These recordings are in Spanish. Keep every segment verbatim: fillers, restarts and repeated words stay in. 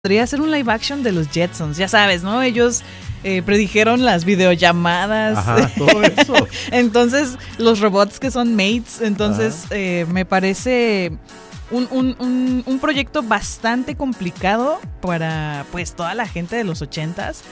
Podría ser un live action de los Jetsons, ya sabes, ¿no? Ellos eh, predijeron las videollamadas. Ajá, todo eso. Entonces, los robots que son mates. Entonces, eh, me parece un, un, un, un proyecto bastante complicado para, pues, toda la gente de los ochentas.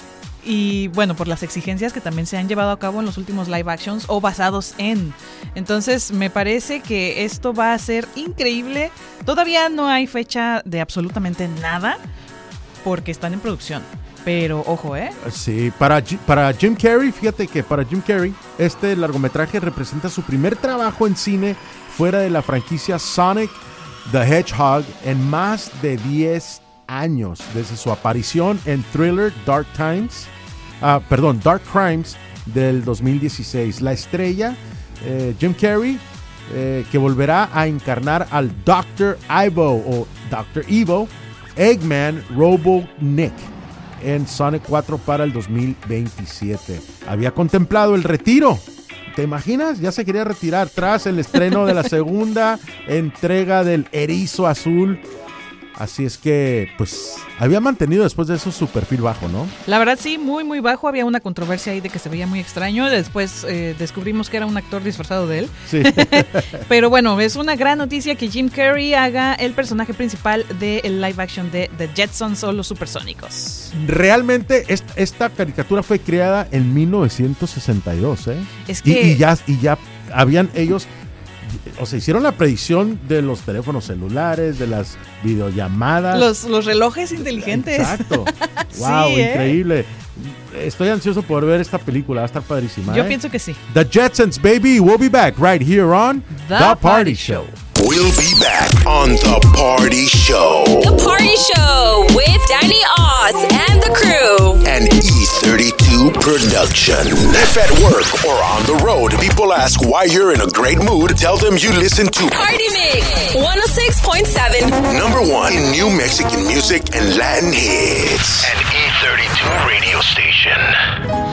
Y bueno, por las exigencias que también se han llevado a cabo en los últimos live actions o basados en. Entonces me parece que esto va a ser increíble. Todavía no hay fecha de absolutamente nada porque están en producción. Pero ojo, ¿eh? Sí, para, para Jim Carrey, fíjate que para Jim Carrey este largometraje representa su primer trabajo en cine fuera de la franquicia Sonic the Hedgehog en más de diez años, desde su aparición en Thriller Dark Times, uh, perdón, Dark Crimes del dos mil dieciséis. La estrella, eh, Jim Carrey, eh, que volverá a encarnar al doctor Ivo o doctor Evo, Eggman Robotnik en Sonic cuatro para el dos mil veintisiete. Había contemplado el retiro. ¿Te imaginas? Ya se quería retirar tras el estreno de la segunda entrega del Erizo Azul. Así es que, pues, había mantenido después de eso su perfil bajo, ¿no? La verdad sí, muy, muy bajo. Había una controversia ahí de que se veía muy extraño. Después eh, descubrimos que era un actor disfrazado de él. Sí. Pero bueno, es una gran noticia que Jim Carrey haga el personaje principal del live action de The Jetsons o los Supersónicos. Realmente, esta, esta caricatura fue creada en mil novecientos sesenta y dos, ¿eh? Es que... Y, y, ya, y ya habían ellos... O sea, hicieron la predicción de los teléfonos celulares, de las videollamadas. Los, los relojes inteligentes. Exacto. Wow, sí, increíble. ¿eh? Estoy ansioso por ver esta película, va a estar padrísima. Yo ¿eh? pienso que sí. The Jetsons, baby, we'll be back right here on The, The Party, Party Show. We'll be back on The Party Show. The Party Show with Danny Oz and the crew. An E thirty-two production. If at work or on the road, people ask why you're in a great mood, tell them you listen to Party Mix one oh six point seven. Number one in new Mexican music and Latin hits. An E thirty-two radio station.